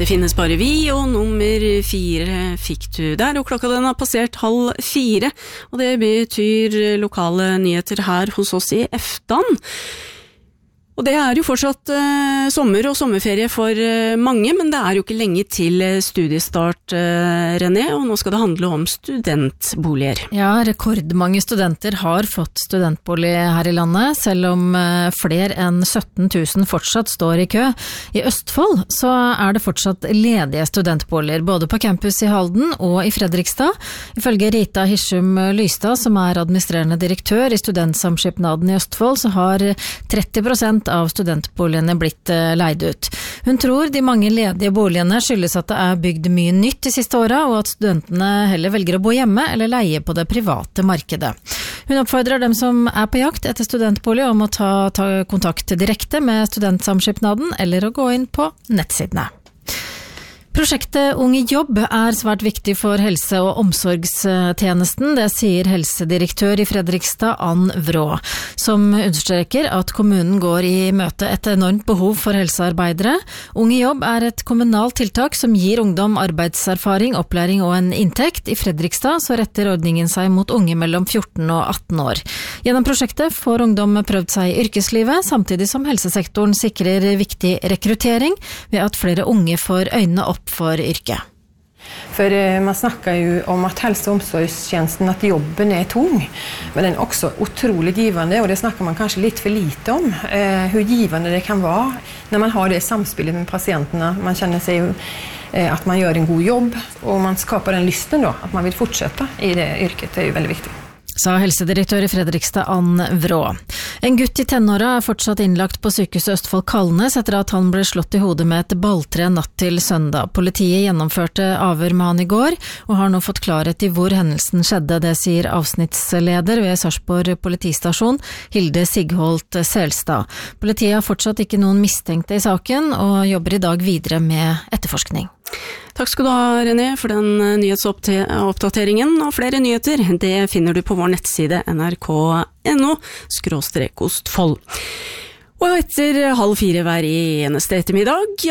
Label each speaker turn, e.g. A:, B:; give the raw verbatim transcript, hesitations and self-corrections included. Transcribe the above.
A: Det finnes bare vi, og nummer fire fikk du der, og klokka den har passert halv fire, og det betyr lokale nyheter her hos oss i Eftan. Og det er jo fortsatt eh, sommer og sommerferie for eh, mange, men det er jo ikke lenge til studiestart, eh, René, og nå skal det handle om studentboliger.
B: Ja, rekordmange studenter har fått studentbolig her i landet, selv om eh, flere enn sytten tusen fortsatt står i kø. I Østfold så er det fortsatt ledige studentboliger, både på campus i Halden og i Fredrikstad. Ifølge Rita Hirschum Lystad, som er administrerende direktør i Studentsamskipnaden i Østfold, så har tretti prosent av studentboligene blitt leid ut. Hun tror de mange ledige boligene skyldes at det er bygd mye nytt de siste årene, og at studentene heller velger å bo hjemme eller leie på det private markedet. Hun oppfordrer dem som er på jakt etter studentbolig om å ta, ta kontakt direkte med Studentsamskipnaden eller å gå inn på nettsidene. Prosjektet Ung i jobb er svært viktig for helse- og omsorgstjenesten, det sier helsedirektør i Fredrikstad, Ann Vrå, som understreker at kommunen går i møte et enormt behov for helsearbeidere. Ung i jobb er et kommunalt tiltak som gir ungdom arbeidserfaring, opplæring og en inntekt. I Fredrikstad så retter ordningen seg mot unge mellom fjorten og atten år. Gjennom prosjektet får ungdom prøvd seg i yrkeslivet, samtidig som helsesektoren sikrer viktig rekruttering ved at flere unge får øynene opp for yrket.
C: For man snakker jo om at helse- og omsorgstjenesten, at jobben er tung, men den er også utrolig givende, og det snakker man kanskje litt for lite om, eh, hvor givende det kan være når man har det samspillet med pasientene. Man kjenner seg jo eh, at man gjør en god jobb, og man skaper den lysten da, at man vil fortsette i det yrket. Det er jo veldig viktig.
B: Sa helsedirektør i Fredrikstad, Ann Vrå. En gutt i tenåra er fortsatt innlagt på sykehuset Østfold Kalnes etter at han ble slått i hodet med et balltre natt til søndag. Politiet gjennomførte avhør med han i går, og har nå fått klarhet i hvor hendelsen skjedde. Det sier avsnittsleder ved Sarpsborg politistasjon, Hilde Sigholt Selstad. Politiet har fortsatt ikke noen mistenkte i saken, og jobber i dag videre med etterforskning.
A: Takk skal du ha, René, for den nyhetsoppdateringen, og flere nyheter, det finner du på vår nettside nrk punktum no skråstrek Østfold. Og etter halv fire hver eneste ettermiddag,